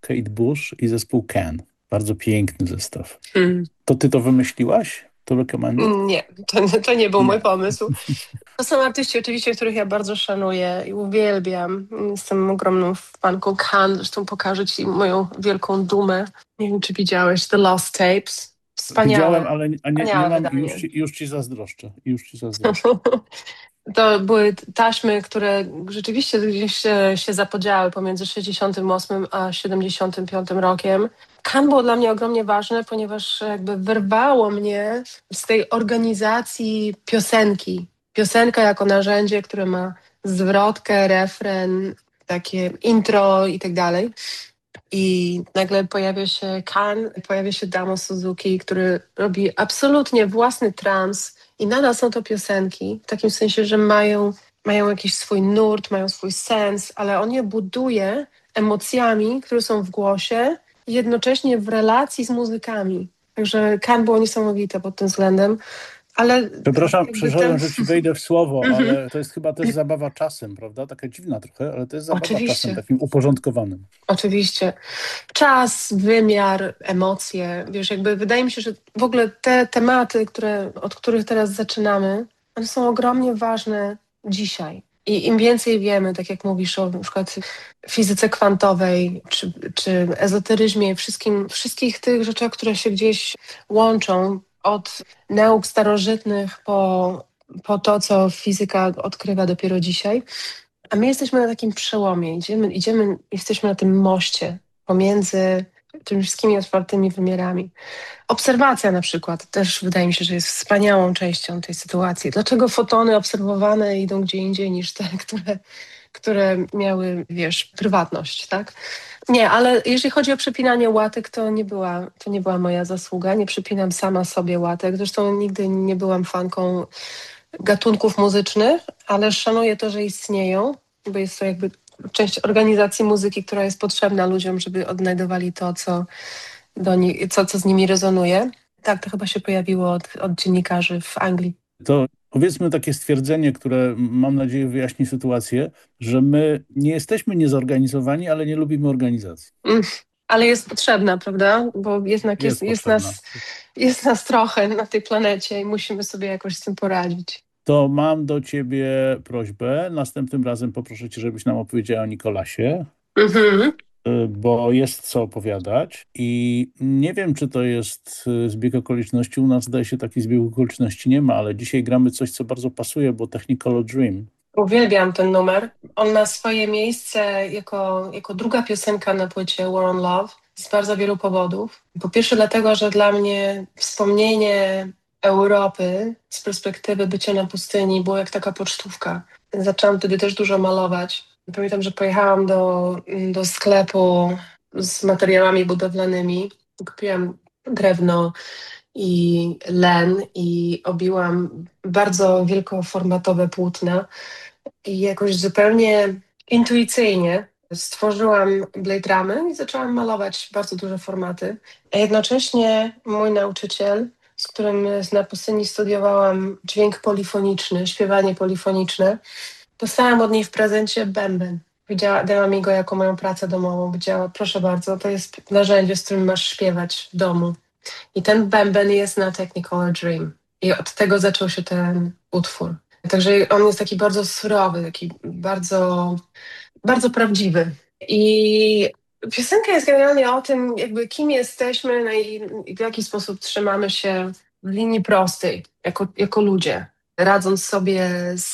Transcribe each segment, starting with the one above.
Kate Bush i zespół Can. Bardzo piękny zestaw. Hmm. To ty to wymyśliłaś? To recommended? Nie, to nie był mój Nie. pomysł. To są artyści oczywiście, których ja bardzo szanuję i uwielbiam. Jestem ogromną fanką Can, zresztą pokażę ci moją wielką dumę. Nie wiem, czy widziałeś The Lost Tapes. Widziałem, Wspaniałe, ale nie wspaniałe mam, wydanie. już ci zazdroszczę. Już ci zazdroszczę. To były taśmy, które rzeczywiście gdzieś się zapodziały pomiędzy 68 a 75 rokiem. Cannes było dla mnie ogromnie ważne, ponieważ jakby wyrwało mnie z tej organizacji piosenki. Piosenka jako narzędzie, które ma zwrotkę, refren, takie intro i tak dalej. I nagle pojawia się Kan, pojawia się Damo Suzuki, który robi absolutnie własny trans i nadal są to piosenki, w takim sensie, że mają jakiś swój nurt, mają swój sens, ale on je buduje emocjami, które są w głosie, jednocześnie w relacji z muzykami. Także Kan było niesamowite pod tym względem, ale jakby ten... Przepraszam, że ci wejdę w słowo, Mhm. ale to jest chyba też zabawa czasem, prawda? Taka dziwna trochę, ale to jest zabawa czasem, Oczywiście. takim uporządkowanym. Oczywiście. Czas, wymiar, emocje. Wiesz, jakby wydaje mi się, że w ogóle te tematy, od których teraz zaczynamy, one są ogromnie ważne dzisiaj. I im więcej wiemy, tak jak mówisz o na przykład fizyce kwantowej, czy ezoteryzmie, wszystkich tych rzeczach, które się gdzieś łączą, od nauk starożytnych po to, co fizyka odkrywa dopiero dzisiaj. A my jesteśmy na takim przełomie. Jesteśmy na tym moście pomiędzy tymi wszystkimi otwartymi wymiarami. Obserwacja na przykład też wydaje mi się, że jest wspaniałą częścią tej sytuacji. Dlaczego fotony obserwowane idą gdzie indziej niż te, które miały, wiesz, prywatność, tak? Nie, ale jeżeli chodzi o przepinanie łatek, to nie była moja zasługa. Nie przypinam sama sobie łatek. Zresztą nigdy nie byłam fanką gatunków muzycznych, ale szanuję to, że istnieją, bo jest to jakby część organizacji muzyki, która jest potrzebna ludziom, żeby odnajdowali to, co z nimi rezonuje. Tak, to chyba się pojawiło od dziennikarzy w Anglii. To powiedzmy takie stwierdzenie, które mam nadzieję wyjaśni sytuację, że my nie jesteśmy niezorganizowani, ale nie lubimy organizacji. Mm, ale jest potrzebna, prawda? Bo jednak jest, Jest jest potrzebna. nas, jest nas trochę na tej planecie i musimy sobie jakoś z tym poradzić. To mam do ciebie prośbę. Następnym razem poproszę cię, żebyś nam opowiedziała o Nikolasie, Mhm. bo jest co opowiadać i nie wiem, czy to jest zbieg okoliczności. U nas zdaje się taki zbieg okoliczności nie ma, ale dzisiaj gramy coś, co bardzo pasuje, bo Technicolor Dream. Uwielbiam ten numer. On ma swoje miejsce jako druga piosenka na płycie War on Love z bardzo wielu powodów. Po pierwsze dlatego, że dla mnie wspomnienie Europy z perspektywy bycia na pustyni było jak taka pocztówka. Zaczęłam wtedy też dużo malować. Pamiętam, że pojechałam do sklepu z materiałami budowlanymi. Kupiłam drewno i len i obiłam bardzo wielkoformatowe płótna i jakoś zupełnie intuicyjnie stworzyłam blade ramy i zaczęłam malować bardzo duże formaty. A jednocześnie mój nauczyciel, z którym na pustyni studiowałam dźwięk polifoniczny, śpiewanie polifoniczne, dostałam od niej w prezencie bęben. Dała mi go jako moją pracę domową. Powiedziała, proszę bardzo, to jest narzędzie, z którym masz śpiewać w domu. I ten bęben jest na Technicolor Dream. I od tego zaczął się ten utwór. Także on jest taki bardzo surowy, taki bardzo, bardzo prawdziwy. I piosenka jest generalnie o tym, jakby kim jesteśmy, no i w jaki sposób trzymamy się w linii prostej, jako ludzie, radząc sobie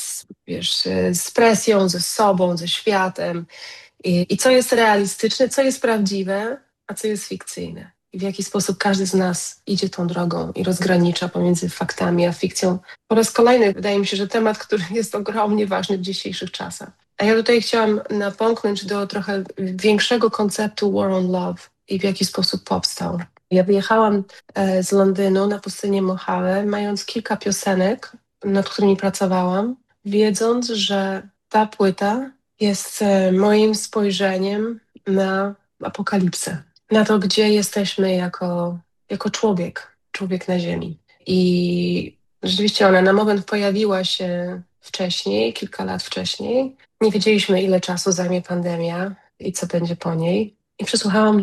z presją, ze sobą, ze światem. I co jest realistyczne, co jest prawdziwe, a co jest fikcyjne. I w jaki sposób każdy z nas idzie tą drogą i rozgranicza pomiędzy faktami a fikcją. Po raz kolejny wydaje mi się, że temat, który jest ogromnie ważny w dzisiejszych czasach. A ja tutaj chciałam napomknąć do trochę większego konceptu War on Love i w jaki sposób powstał. Ja wyjechałam z Londynu na pustynię Mojave, mając kilka piosenek, nad którymi pracowałam, wiedząc, że ta płyta jest moim spojrzeniem na apokalipsę, na to, gdzie jesteśmy jako człowiek na Ziemi. I rzeczywiście ona na moment pojawiła się wcześniej, kilka lat wcześniej. Nie wiedzieliśmy, ile czasu zajmie pandemia i co będzie po niej. I przesłuchałam